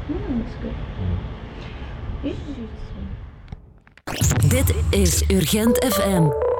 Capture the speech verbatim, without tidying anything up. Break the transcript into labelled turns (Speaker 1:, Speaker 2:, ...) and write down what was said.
Speaker 1: Mm, that's good.
Speaker 2: Dit is Urgent F M.